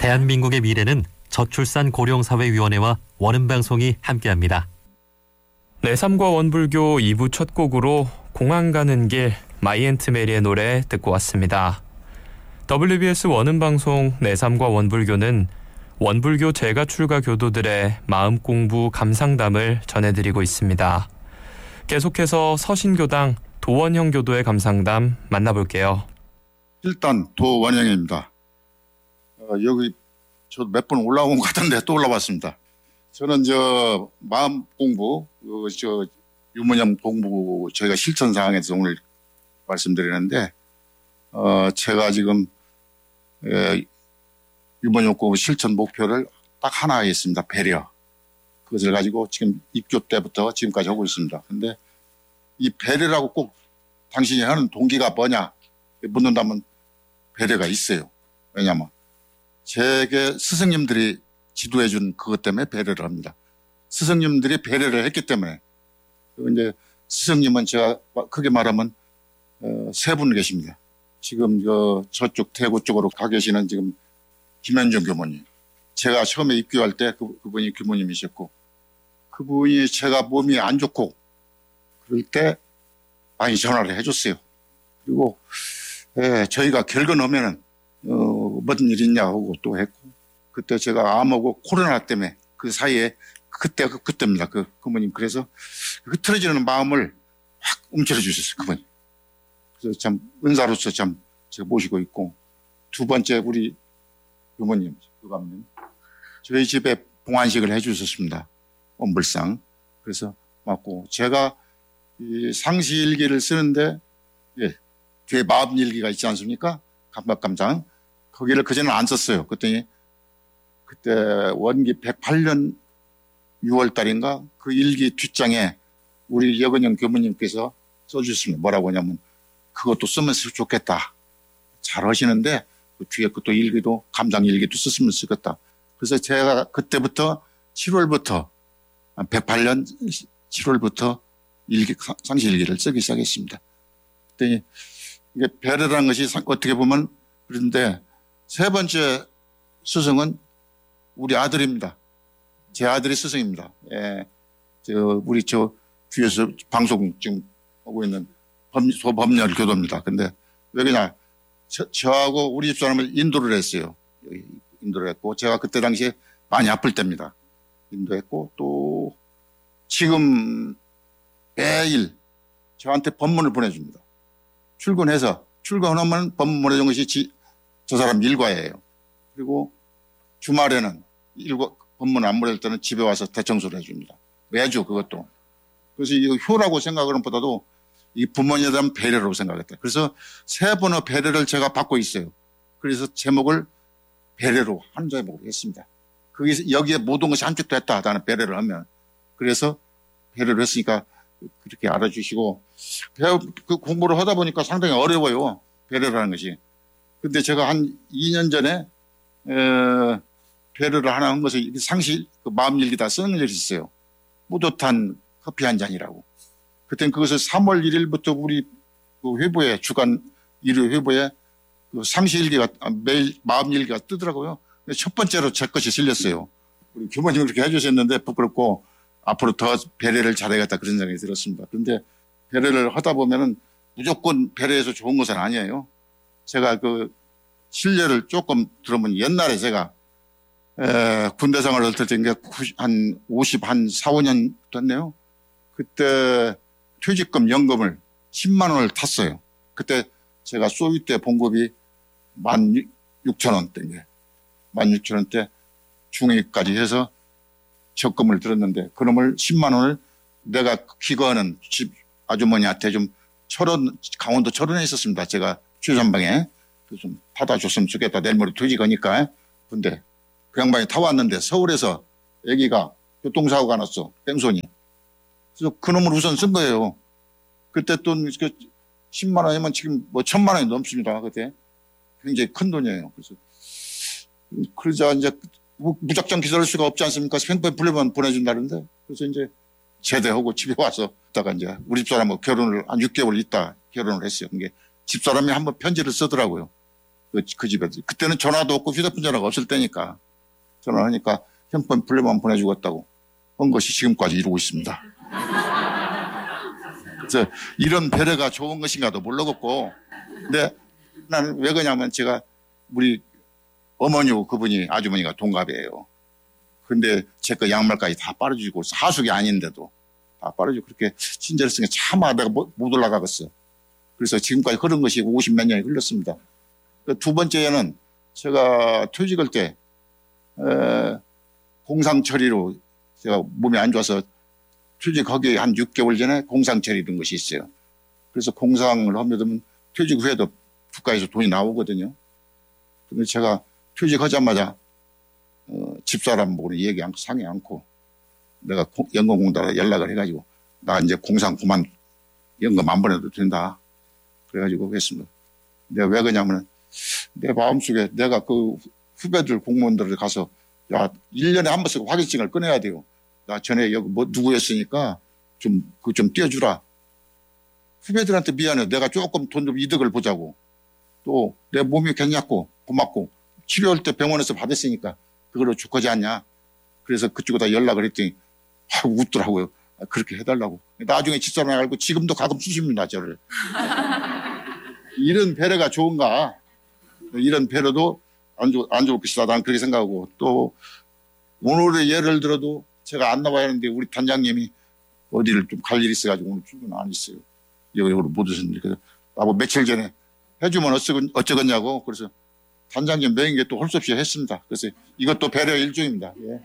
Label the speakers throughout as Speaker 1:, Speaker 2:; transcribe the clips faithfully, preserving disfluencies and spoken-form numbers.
Speaker 1: 대한민국의 미래는 저출산 고령사회위원회와 원음방송이 함께합니다.
Speaker 2: 내삼과 원불교 이 부 첫 곡으로 공항 가는 길 마이앤트 메리의 노래 듣고 왔습니다. 더블유비에스 원음방송 내삼과 원불교는 원불교 재가 출가 교도들의 마음 공부 감상담을 전해드리고 있습니다. 계속해서 서신교당 도원형 교도의 감상담 만나볼게요.
Speaker 3: 일단 도원형입니다. 어, 여기 저 몇 번 올라온 것 같은데 또 올라왔습니다. 저는 저 마음 공부, 어, 저 유문형 공부 저희가 실천 사항에 대해서 오늘 말씀드리는데, 어, 제가 지금 에, 유문형 공부 실천 목표를 딱 하나 있습니다. 배려. 그것을 가지고 지금 입교 때부터 지금까지 하고 있습니다. 근데 이 배려라고 꼭 당신이 하는 동기가 뭐냐 묻는다면 배려가 있어요. 왜냐하면 제게 스승님들이 지도해 준 그것 때문에 배려를 합니다. 스승님들이 배려를 했기 때문에. 그리고 이제 스승님은 제가 크게 말하면 어, 세 분 계십니다. 지금 저 저쪽 대구 쪽으로 가 계시는 지금 김현정 교모님. 제가 처음에 입교할 때 그, 그분이 교모님이셨고, 그분이 제가 몸이 안 좋고 그럴 때 많이 전화를 해줬어요. 그리고 예, 저희가 결근하면은 어, 무슨 일 있냐 하고 또 했고, 그때 제가 암하고 코로나 때문에 그 사이에 그때 그 그때입니다. 그 그분님. 그래서 흐트러지는 마음을 확 움츠러 주셨어요. 그분이. 그래서 참 은사로서 참 제가 모시고 있고, 두 번째 우리 부모님, 교감님, 저희 집에 봉안식을 해주셨습니다. 엄불상. 그래서 맞고, 제가 이 상시일기를 쓰는데, 예, 뒤에 마음일기가 있지 않습니까? 감각감장. 거기를 그전에는 안 썼어요. 그랬더니 그때 원기 백팔 년 유월 달인가 그 일기 뒷장에 우리 여근영 교무님께서 써주셨습니다. 뭐라고 하냐면, 그것도 쓰면 좋겠다. 잘 하시는데 그 뒤에 그것도 일기도 감상 일기도 썼으면 좋겠다. 그래서 제가 그때부터 칠월부터 백팔 년 칠월부터 일기 상시 일기를 쓰기 시작했습니다. 그랬더니 이게 배려라는 것이 어떻게 보면 그런데, 세 번째 스승은 우리 아들입니다. 제 아들이 스승입니다. 예, 저 우리 저 뒤에서 방송 지금 하고 있는 범, 소범렬 교도입니다. 근데 왜 그러냐, 저, 저하고 우리 집사람을 인도를 했어요. 인도를 했고, 제가 그때 당시에 많이 아플 때입니다. 인도했고, 또 지금 매일 저한테 법문을 보내줍니다. 출근해서 출근하면 법문 보내준 것이 지, 저 사람 일과예요. 그리고 주말에는 일과 법문 안 보낼 때는 집에 와서 대청소를 해줍니다. 매주 그것도. 그래서 이거 효라고 생각하는 것보다도 이 부모님에 대한 배려라고 생각했다. 그래서 세 번의 배려를 제가 받고 있어요. 그래서 제목을 배려로 한 제목으로 했습니다. 거기서 여기에 모든 것이 한쪽도 했다. 나는 배려를 하면. 그래서 배려를 했으니까 그렇게 알아주시고, 배우, 그 공부를 하다 보니까 상당히 어려워요. 배려라는 것이. 근데 제가 한 이 년 전에 에, 배려를 하나 한 것을 상시 그 마음일기다 쓰는 일이 있어요. 뿌듯한 커피 한 잔이라고. 그땐 그것을 삼월 일일부터 우리 그 회보에, 주간 일요 회보에 그 상시일기가 매일 마음일기가 뜨더라고요. 첫 번째로 제 것이 실렸어요. 우리 교모님 그렇게 해주셨는데 부끄럽고 앞으로 더 배려를 잘해야겠다 그런 생각이 들었습니다. 그런데 배려를 하다 보면은 무조건 배려해서 좋은 것은 아니에요. 제가 그 실례를 조금 들으면, 옛날에 제가 에, 군대 생활을 할 때 한 오십, 한 사, 오 년 됐네요. 그때 퇴직금, 연금을 십만 원을 탔어요. 그때 제가 소위 때 봉급이 만 육천 원대인데, 만 육천 원대 중위까지 해서 적금을 들었는데, 그놈을 십만 원을 내가 기거하는 집 아주머니한테 좀 철원, 강원도 철원에 있었습니다. 제가 최전방에. 좀 타다 줬으면 좋겠다. 내일 모레 퇴직하니까. 근데 그 양반이 타왔는데 서울에서 애기가 교통사고가 났어. 뺑소니. 그래서 그놈을 우선 쓴 거예요. 그때 돈 그 십만 원이면 지금 뭐 천만 원이 넘습니다. 그때. 굉장히 큰 돈이에요. 그래서 그러자 이제 무작정 기다릴 수가 없지 않습니까? 핸드폰 불러면 보내준다는데. 그래서 이제 제대하고 집에 와서 있다가 이제 우리 집사람하고 결혼을 한 육 개월 있다 결혼을 했어요. 그게 집사람이 한번 편지를 쓰더라고요. 그, 그 집에. 그때는 전화도 없고 휴대폰 전화가 없을 때니까 전화하니까 형편 불려만 보내주겠다고 한 것이 지금까지 이루고 있습니다. 그래서 이런 배려가 좋은 것인가도 모르겠고, 근데 나는 왜 그러냐면 제가 우리 어머니고 그분이 아주머니가 동갑이에요. 근데 제 거 양말까지 다 빨아주고 하숙이 아닌데도 다 빨아주고 그렇게 친절했으니까 차마 내가 못, 못 올라가겠어. 그래서 지금까지 그런 것이 오십 몇 년이 흘렀습니다. 두 번째는 제가 퇴직할 때 에, 공상 처리로 제가 몸이 안 좋아서 퇴직하기 한 육 개월 전에 공상 처리 이런 것이 있어요. 그래서 공상을 하면 퇴직 후에도 국가에서 돈이 나오거든요. 근데 제가 퇴직하자마자 어, 집사람하고 얘기 않고 상의 않고 내가 연금공단에 연락을 해가지고 나 이제 공상 그만 연금 안 보내도 된다. 그래가지고 했습니다. 내가 왜 그러냐면 내 마음속에 내가 그 후배들 공무원들 가서 야, 일 년에 한 번씩 확인증을 꺼내야 돼요. 나 전에 여기 뭐 누구였으니까 좀, 그 좀 띄워주라. 후배들한테 미안해. 내가 조금 돈 좀 이득을 보자고. 또 내 몸이 괜찮고 고맙고 치료할 때 병원에서 받았으니까 그걸로 죽하지 않냐. 그래서 그쪽에다 연락을 했더니 아, 웃더라고요. 아, 그렇게 해달라고. 나중에 집사람이 알고 지금도 가끔 쓰십니다. 저를. 이런 배려가 좋은가. 이런 배려도 안, 좋, 안 좋을 것이다. 난 그렇게 생각하고 또 오늘의 예를 들어도 제가 안 나와야 하는데 우리 단장님이 어디를 좀 갈 일이 있어가지고 오늘 출근 안 했어요. 여기 못 오셨는데. 그래서 나뭐 며칠 전에 해주면 어쩌건, 어쩌겠냐고. 그래서 단장님 명의에 또 할 수 없이 했습니다. 그래서 이것도 배려 일종입니다. 예.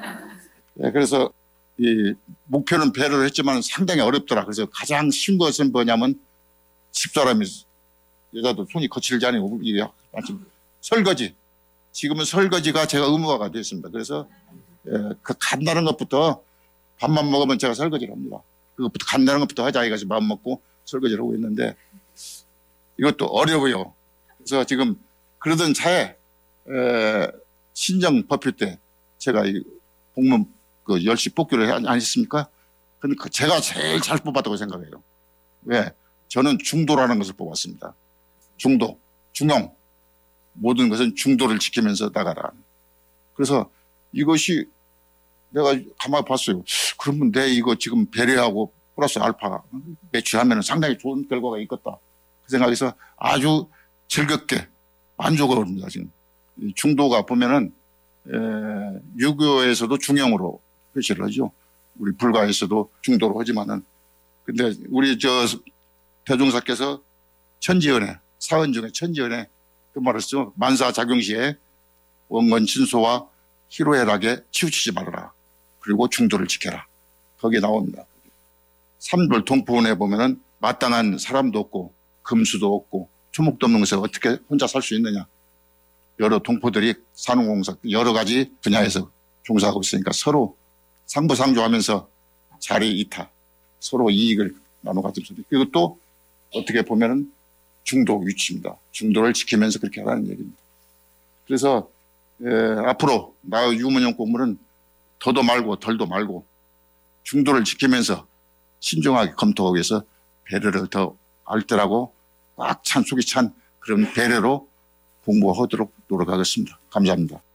Speaker 3: 예, 그래서 이 목표는 배려를 했지만 상당히 어렵더라. 그래서 가장 쉬운 것은 뭐냐면 집사람이 여자도 손이 거칠지 않아요. 이게 마침 설거지. 지금은 설거지가 제가 의무화가 됐습니다. 그래서 예, 그 간단한 것부터 밥만 먹으면 제가 설거지를 합니다. 그것부터 간단한 것부터 하자 이것이 마음 먹고 설거지를 하고 있는데 이것도 어려워요. 그래서 지금 그러던 차에 에, 신정 법표 때 제가 이 공무원 그 열시 뽑기를 안 했습니까? 근데 제가 제일 잘 뽑았다고 생각해요. 왜? 저는 중도라는 것을 뽑았습니다. 중도, 중용. 모든 것은 중도를 지키면서 나가라. 그래서 이것이 내가 가만히 봤어요. 그러면 내 이거 지금 배려하고 플러스 알파 매치하면 상당히 좋은 결과가 있겠다. 그 생각에서 아주 즐겁게 만족을 합니다. 지금. 중도가 보면은 에, 유교에서도 중용으로 표시를 하죠. 우리 불가에서도 중도로 하지만은 근데 우리 저 대종사께서 천지연애, 사은 중에 천지연애 그 말을 쓰죠. 만사작용시에 원건 진소와 희로애락에 치우치지 말아라. 그리고 중도를 지켜라. 거기에 나옵니다. 삼돌 동포원에 보면은 마땅한 사람도 없고 금수도 없고 초목도 없는 것에 어떻게 혼자 살 수 있느냐. 여러 동포들이 산업공사 여러 가지 분야에서 종사하고 있으니까 서로 상부상조하면서 자리 이타 서로 이익을 나눠 가지면서 이것도 어떻게 보면은 중도 위치입니다. 중도를 지키면서 그렇게 하라는 얘기입니다. 그래서 에, 앞으로 나의 유문형 공무는 더도 말고 덜도 말고 중도를 지키면서 신중하게 검토하기 위해서 배려를 더 알뜰하고 꽉 찬 속이 찬 그런 배려로 공부하도록 노력하겠습니다. 감사합니다.